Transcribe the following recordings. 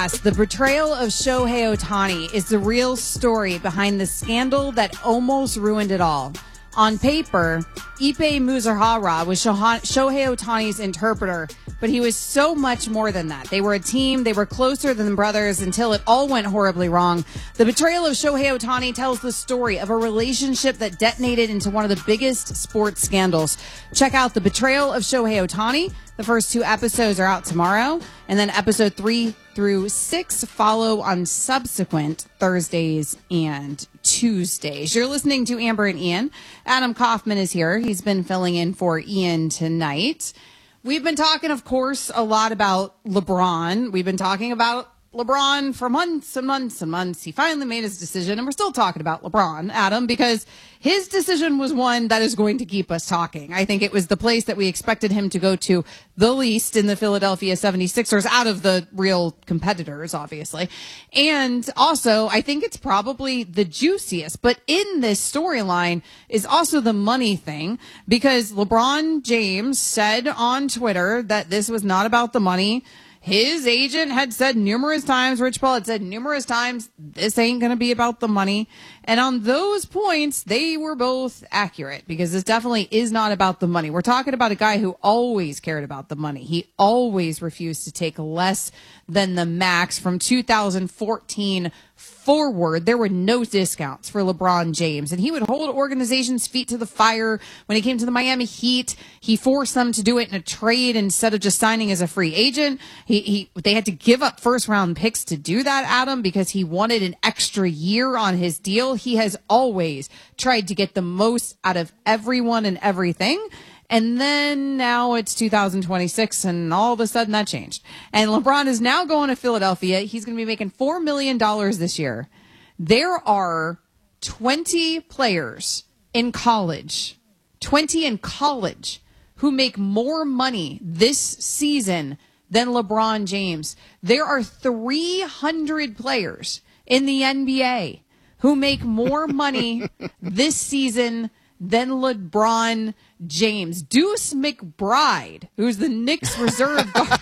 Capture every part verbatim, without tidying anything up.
Yes, the betrayal of Shohei Ohtani is the real story behind the scandal that almost ruined it all. On paper, Ippei Muzahara was Shohei Ohtani's interpreter, but he was so much more than that. They were a team, they were closer than brothers until it all went horribly wrong. The betrayal of Shohei Ohtani tells the story of a relationship that detonated into one of the biggest sports scandals. Check out The Betrayal of Shohei Ohtani. The first two episodes are out tomorrow, and then episode three through six follow on subsequent Thursdays and Tuesdays. You're listening to Amber and Ian. Adam Kaufman is here. He's been filling in for Ian tonight. We've been talking, of course, a lot about LeBron. We've been talking about LeBron for months and months and months. He finally made his decision, and we're still talking about LeBron, Adam, because his decision was one that is going to keep us talking. I think it was the place that we expected him to go to the least in the Philadelphia seventy-sixers, out of the real competitors, obviously. And also, I think it's probably the juiciest. But in this storyline is also the money thing, because LeBron James said on Twitter that this was not about the money. His agent had said numerous times, Rich Paul had said numerous times, this ain't going to be about the money. And on those points, they were both accurate, because this definitely is not about the money. We're talking about a guy who always cared about the money. He always refused to take less than the max. From two thousand fourteen forward, there were no discounts for LeBron James, and he would hold organizations' feet to the fire. When he came to the Miami Heat, he forced them to do it in a trade instead of just signing as a free agent. He, he they had to give up first round picks to do that, Adam, because he wanted an extra year on his deal. He has always tried to get the most out of everyone and everything. And then now it's two thousand twenty-six, and all of a sudden that changed. And LeBron is now going to Philadelphia. He's going to be making four million dollars this year. There are twenty players in college, twenty in college, who make more money this season than LeBron James. There are three hundred players in the N B A who make more money this season than LeBron James. Deuce McBride, who's the Knicks reserve guard,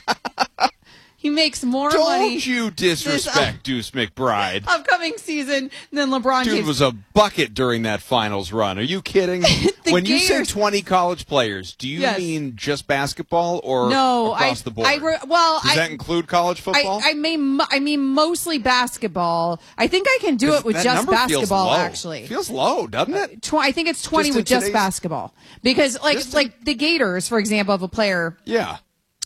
he makes more Don't money. Don't you disrespect Deuce McBride. Upcoming season than LeBron Dude James. was a bucket during that finals run. Are you kidding? When you say twenty college players, do you yes. mean just basketball or no, across I, the board? I, well, Does I, that include college football? I, I, mean, I mean mostly basketball. I think I can do it with just basketball, actually. Feels low, doesn't it? Tw- I think it's twenty just with just today's... basketball. Because, like, just like the Gators, for example, of a player. Yeah.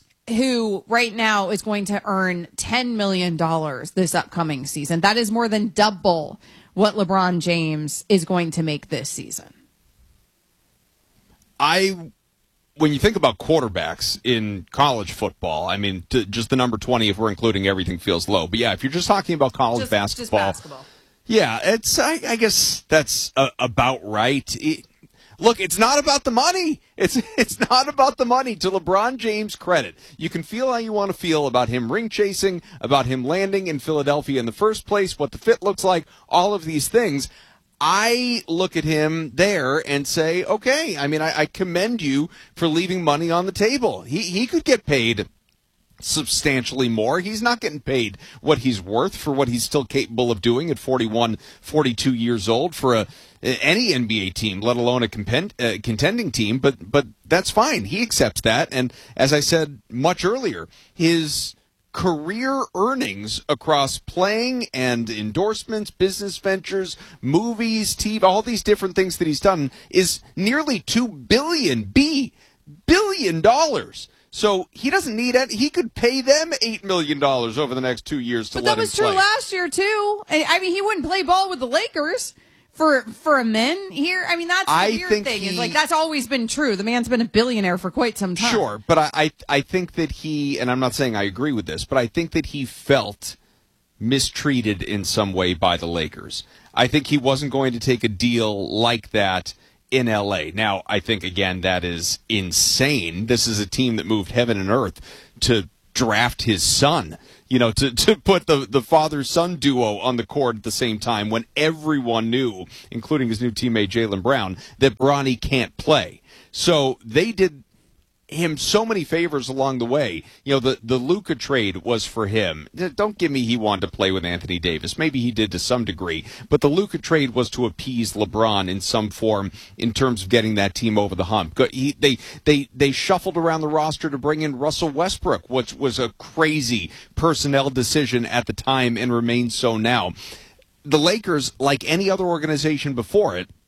Who right now is going to earn ten million dollars this upcoming season. That is more than double what LeBron James is going to make this season. I, when you think about quarterbacks in college football, I mean, to, just the number twenty, if we're including everything, feels low. But yeah, if you're just talking about college just, basketball, just basketball, yeah, it's, I, I guess that's uh, about right. It, Look, it's not about the money. It's it's not about the money. To LeBron James' credit, you can feel how you want to feel about him ring chasing, about him landing in Philadelphia in the first place, what the fit looks like, all of these things. I look at him there and say, okay, I mean, I, I commend you for leaving money on the table. He he could get paid substantially more. He's not getting paid what he's worth for what he's still capable of doing at forty-one, forty-two years old for a any N B A team, let alone a compend, uh, contending team. But but that's fine. He accepts that. And as I said much earlier, his career earnings across playing and endorsements, business ventures, movies, T V, all these different things that he's done is nearly two billion B billion dollars. So he doesn't need it. He could pay them eight million dollars over the next two years to but let him play. But that was true last year, too. I mean, he wouldn't play ball with the Lakers for for a min here. I mean, that's the I weird think thing. He, is like that's always been true. The man's been a billionaire for quite some time. Sure, but I, I, I think that he, and I'm not saying I agree with this, but I think that he felt mistreated in some way by the Lakers. I think he wasn't going to take a deal like that in L A. Now, I think, again, that is insane. This is a team that moved heaven and earth to draft his son, you know, to, to put the, the father-son duo on the court at the same time when everyone knew, including his new teammate Jaylen Brown, that Bronny can't play. So they did him so many favors along the way. You know, the, the Luka trade was for him. Don't give me he wanted to play with Anthony Davis. Maybe he did to some degree. But the Luka trade was to appease LeBron in some form in terms of getting that team over the hump. He, they, they, they shuffled around the roster to bring in Russell Westbrook, which was a crazy personnel decision at the time and remains so now. The Lakers, like any other organization before it,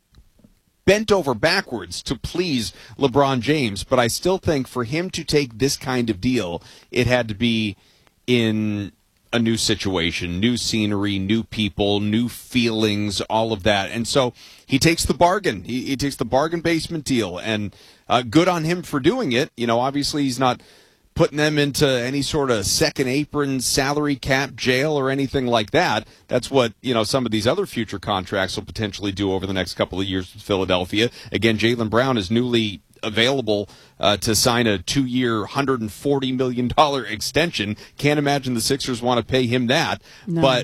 bent over backwards to please LeBron James, but I still think for him to take this kind of deal, it had to be in a new situation, new scenery, new people, new feelings, all of that. And so he takes the bargain. He, he takes the bargain basement deal, and uh, good on him for doing it. You know, obviously he's not putting them into any sort of second apron salary cap jail or anything like that. That's what, you know, some of these other future contracts will potentially do over the next couple of years with Philadelphia. Again, Jaylen Brown is newly available uh, to sign a two-year, one hundred forty million dollars extension. Can't imagine the Sixers want to pay him that. No. But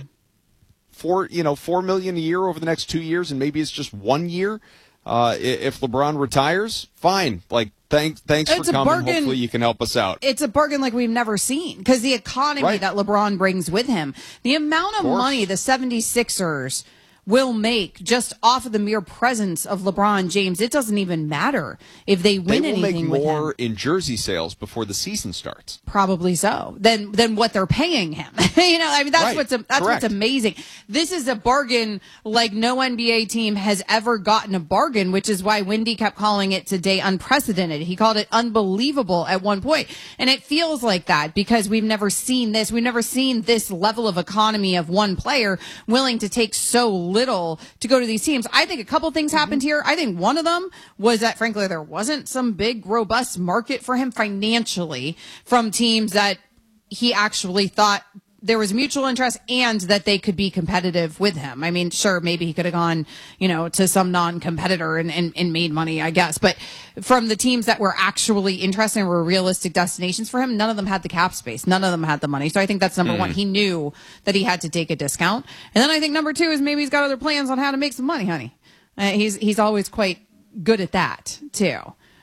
four, you know, four million dollars a year over the next two years, and maybe it's just one year. Uh, if LeBron retires, fine. Like, thanks, thanks it's for coming. Bargain. Hopefully you can help us out. It's a bargain like we've never seen because the economy right. that LeBron brings with him, the amount of, of money the seventy-sixers will make just off of the mere presence of LeBron James. It doesn't even matter if they win they will anything make with more him. in jersey sales before the season starts. Probably so. Than than what they're paying him. you know, I mean that's right. what's that's Correct. what's amazing. This is a bargain like no N B A team has ever gotten a bargain, which is why Wendy kept calling it today unprecedented. He called it unbelievable at one point. And it feels like that because we've never seen this. We've never seen this level of economy of one player willing to take so little to go to these teams. I think a couple things happened here. I think one of them was that, frankly, there wasn't some big, robust market for him financially from teams that he actually thought there was mutual interest and that they could be competitive with him. I mean, sure, maybe he could have gone, you know, to some non-competitor and, and, and made money, I guess. But from the teams that were actually interested and were realistic destinations for him, none of them had the cap space. None of them had the money. So I think that's number mm. one. He knew that he had to take a discount. And then I think number two is maybe he's got other plans on how to make some money, honey. Uh, he's, he's always quite good at that, too.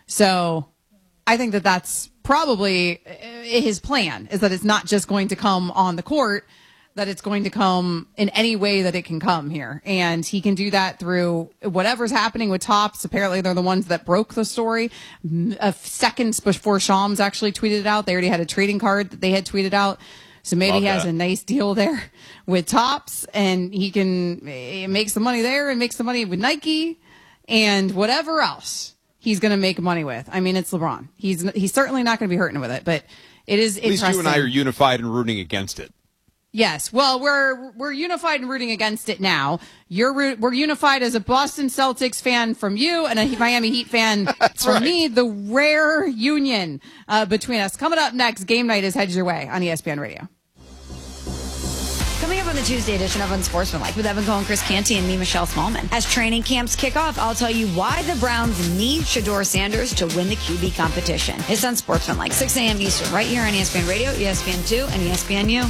So I think that that's probably his plan, is that it's not just going to come on the court, that it's going to come in any way that it can come here. And he can do that through whatever's happening with Topps. Apparently they're the ones that broke the story. A seconds before Shams actually tweeted it out, they already had a trading card that they had tweeted out. So maybe Love he has that. a nice deal there with Topps, and he can make some money there and make some money with Nike and whatever else he's going to make money with. I mean, it's LeBron. He's he's certainly not going to be hurting with it, but it is At interesting. least you and I are unified and rooting against it. Yes. Well, we're we're unified and rooting against it now. You're we're unified as a Boston Celtics fan from you and a Miami Heat fan from right. me. The rare union uh, between us. Coming up next, Game Night is headed your way on E S P N Radio. Coming up on the Tuesday edition of Unsportsmanlike with Evan Cohen, Chris Canty, and me, Michelle Smallman. As training camps kick off, I'll tell you why the Browns need Shedeur Sanders to win the Q B competition. It's Unsportsmanlike, six a.m. Eastern, right here on E S P N Radio, E S P N two, and E S P N U.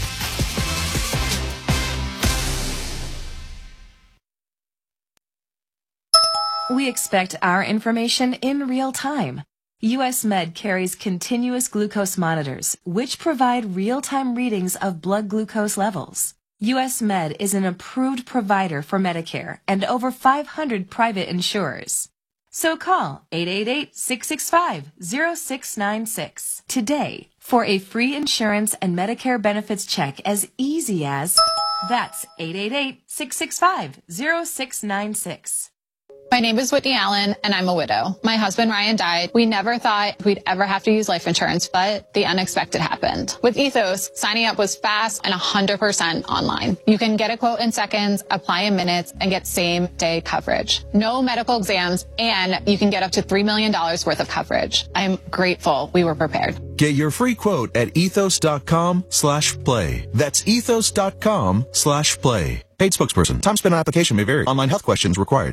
We expect our information in real time. U S Med carries continuous glucose monitors, which provide real-time readings of blood glucose levels. U S Med is an approved provider for Medicare and over five hundred private insurers. So call eight eight eight, six six five, zero six nine six today for a free insurance and Medicare benefits check as easy as, that's eight eight eight, six six five, zero six nine six. My name is Whitney Allen, and I'm a widow. My husband, Ryan, died. We never thought we'd ever have to use life insurance, but the unexpected happened. With Ethos, signing up was fast and one hundred percent online. You can get a quote in seconds, apply in minutes, and get same-day coverage. No medical exams, and you can get up to three million dollars worth of coverage. I'm grateful we were prepared. Get your free quote at ethos.com slash play. That's ethos.com slash play. Paid spokesperson. Time spent on application may vary. Online health questions required.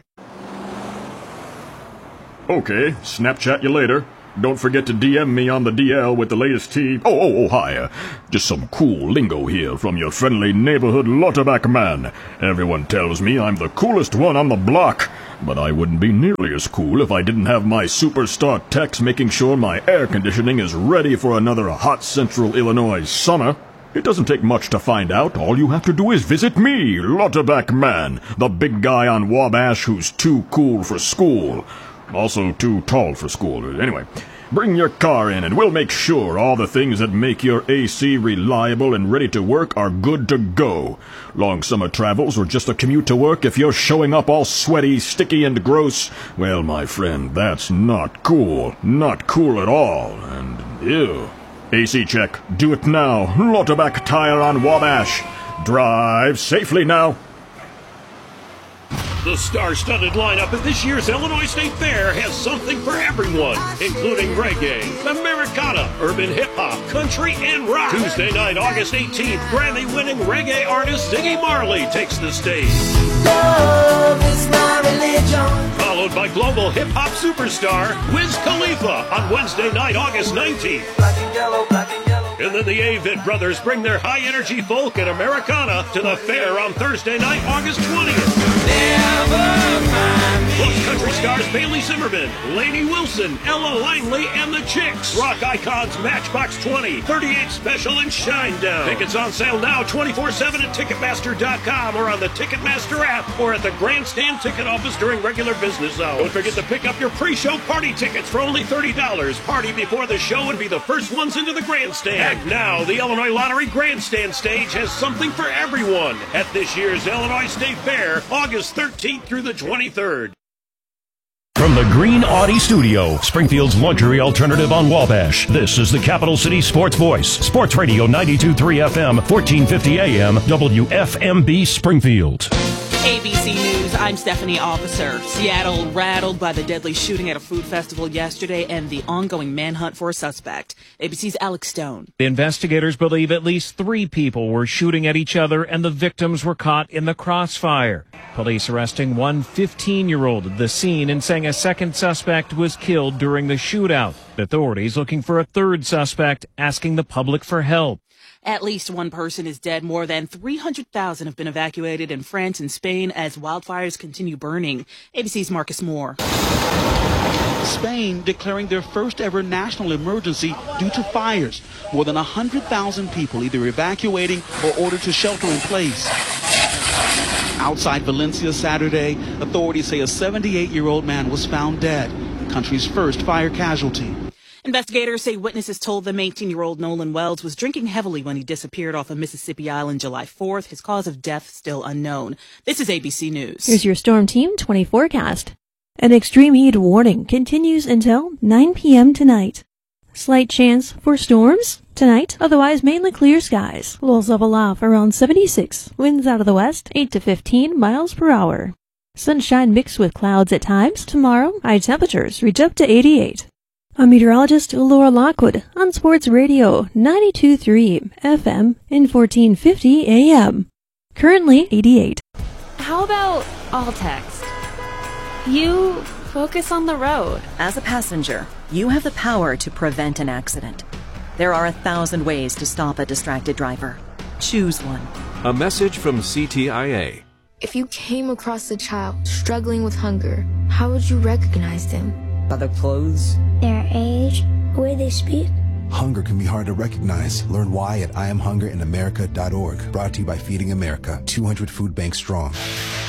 Okay, Snapchat you later. Don't forget to D M me on the D L with the latest tea. Oh, oh, oh, hi. Uh, just some cool lingo here from your friendly neighborhood Lauterbach man. Everyone tells me I'm the coolest one on the block. But I wouldn't be nearly as cool if I didn't have my superstar techs making sure my air conditioning is ready for another hot Central Illinois summer. It doesn't take much to find out. All you have to do is visit me, Lauterbach Man, the big guy on Wabash who's too cool for school. Also too tall for school. Anyway, bring your car in and we'll make sure all the things that make your A C reliable and ready to work are good to go. Long summer travels or just a commute to work, if you're showing up all sweaty, sticky, and gross, well, my friend, that's not cool. Not cool at all. And ew. A C check. Do it now. Lauterbach Tire on Wabash. Drive safely now. The star-studded lineup at this year's Illinois State Fair has something for everyone, including reggae, Americana, urban hip-hop, country, and rock. Tuesday night, August eighteenth, Grammy-winning reggae artist Ziggy Marley takes the stage. Love is my religion. Followed by global hip-hop superstar Wiz Khalifa on Wednesday night, August nineteenth. Black and yellow, black and yellow. And then the Avett Brothers bring their high-energy folk and Americana to the fair on Thursday night, August twentieth. Plus country stars Bailey Zimmerman, Lainey Wilson, Ella Langley, and the Chicks. Rock icons Matchbox twenty, thirty-eight Special, and Shinedown. Tickets on sale now twenty-four seven at Ticketmaster dot com or on the Ticketmaster app or at the Grandstand ticket office during regular business hours. Don't forget to pick up your pre-show party tickets for only thirty dollars. Party before the show and be the first ones into the Grandstand. Act now. The Illinois Lottery Grandstand stage has something for everyone at this year's Illinois State Fair, August thirteenth through the twenty-third. From the Green Audi Studio, Springfield's luxury alternative on Wabash, this is the Capital City Sports Voice, Sports Radio ninety-two point three F M, fourteen fifty A M, W F M B Springfield. A B C News, I'm Stephanie Officer. Seattle rattled by the deadly shooting at a food festival yesterday and the ongoing manhunt for a suspect. A B C's Alex Stone. The investigators believe at least three people were shooting at each other and the victims were caught in the crossfire. Police arresting one fifteen-year-old at the scene and saying a second suspect was killed during the shootout. Authorities looking for a third suspect, asking the public for help. At least one person is dead. More than three hundred thousand have been evacuated in France and Spain as wildfires continue burning. A B C's Marcus Moore. Spain declaring their first ever national emergency due to fires. More than one hundred thousand people either evacuating or ordered to shelter in place. Outside Valencia Saturday, authorities say a seventy-eight-year-old man was found dead, the country's first fire casualty. Investigators say witnesses told them eighteen-year-old Nolan Wells was drinking heavily when he disappeared off of Mississippi Island July fourth. His cause of death still unknown. This is A B C News. Here's your Storm Team twenty forecast. An extreme heat warning continues until nine p.m. tonight. Slight chance for storms tonight, otherwise mainly clear skies. Lows level off around seventy-six. Winds out of the west, eight to fifteen miles per hour. Sunshine mixed with clouds at times. Tomorrow, high temperatures reach up to eighty-eight. I'm meteorologist Laura Lockwood on Sports Radio ninety-two point three F M and fourteen fifty A M. Currently eighty-eight. How about all text? You focus on the road. As a passenger, you have the power to prevent an accident. There are a thousand ways to stop a distracted driver. Choose one. A message from C T I A. If you came across a child struggling with hunger, how would you recognize them? By their clothes, their age, the way they speak. Hunger can be hard to recognize. Learn why at I am hunger in america dot org. Brought to you by Feeding America, two hundred food banks strong.